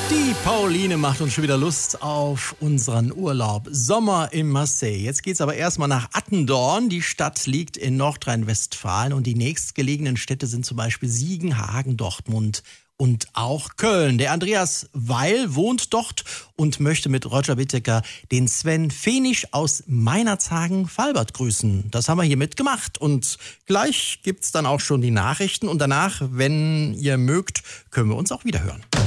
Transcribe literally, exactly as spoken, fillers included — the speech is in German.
Die Pauline macht uns schon wieder Lust auf unseren Urlaub. Sommer in Marseille. Jetzt geht's aber erstmal nach Attendorn. Die Stadt liegt in Nordrhein-Westfalen und die nächstgelegenen Städte sind zum Beispiel Siegen, Hagen, Dortmund und auch Köln. Der Andreas Weil wohnt dort und möchte mit Roger Whittaker den Sven Fenisch aus Meinerzhagen-Valbert grüßen. Das haben wir hiermit gemacht und gleich gibt's dann auch schon die Nachrichten und danach, wenn ihr mögt, können wir uns auch wieder hören.